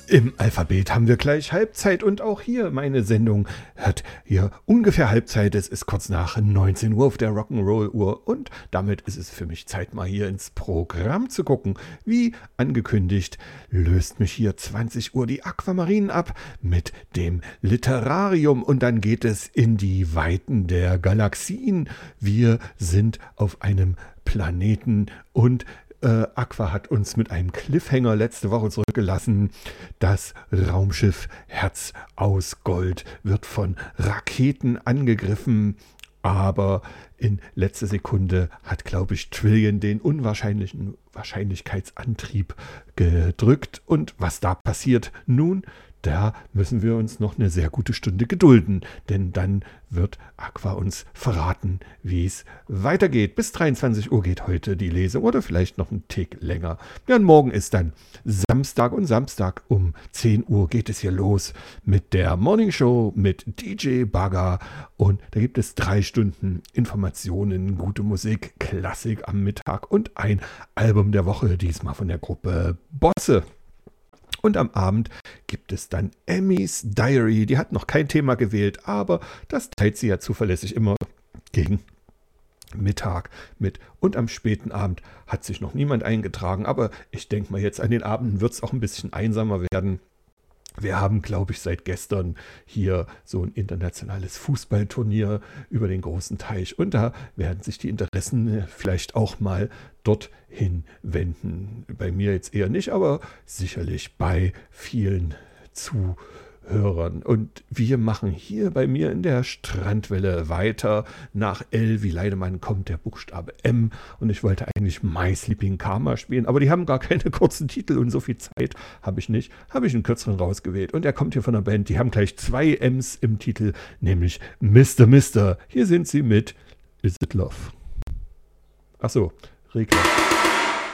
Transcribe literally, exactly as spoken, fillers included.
Im Alphabet haben wir gleich Halbzeit und auch hier meine Sendung hat hier ungefähr Halbzeit. Es ist kurz nach neunzehn Uhr auf der Rock'n'Roll-Uhr und damit ist es für mich Zeit, mal hier ins Programm zu gucken. Wie angekündigt löst mich hier zwanzig Uhr die Aquamarinen ab mit dem Literarium und dann geht es in die Weiten der Galaxien. Wir sind auf einem Planeten und Äh, Aqua hat uns mit einem Cliffhanger letzte Woche zurückgelassen. Das Raumschiff Herz aus Gold wird von Raketen angegriffen, aber in letzter Sekunde hat, glaube ich, Trillian den unwahrscheinlichen Wahrscheinlichkeitsantrieb gedrückt. Und was da passiert nun? Da müssen wir uns noch eine sehr gute Stunde gedulden, denn dann wird Aqua uns verraten, wie es weitergeht. Bis dreiundzwanzig Uhr geht heute die Lesung oder vielleicht noch einen Tick länger. Ja, und morgen ist dann Samstag und Samstag um zehn Uhr geht es hier los mit der Morning Show mit D J Bagger und da gibt es drei Stunden Informationen, gute Musik, Klassik am Mittag und ein Album der Woche, diesmal von der Gruppe Bosse. Und am Abend gibt es dann Emmys Diary. Die hat noch kein Thema gewählt, aber das teilt sie ja zuverlässig immer gegen Mittag mit. Und am späten Abend hat sich noch niemand eingetragen. Aber ich denke mal, jetzt an den Abenden wird es auch ein bisschen einsamer werden. Wir haben, glaube ich, seit gestern hier so ein internationales Fußballturnier über den großen Teich. Und da werden sich die Interessen vielleicht auch mal dorthin wenden. Bei mir jetzt eher nicht, aber sicherlich bei vielen Zuhörern. Und wir machen hier bei mir in der Strandwelle weiter. Nach L wie Leidemann kommt der Buchstabe M. Und ich wollte eigentlich My Sleeping Karma spielen, aber die haben gar keine kurzen Titel und so viel Zeit habe ich nicht. Habe ich einen kürzeren rausgewählt. Und er kommt hier von der Band, die haben gleich zwei M's im Titel, nämlich Mister Mister. Hier sind sie mit Is It Love? Achso, Regler.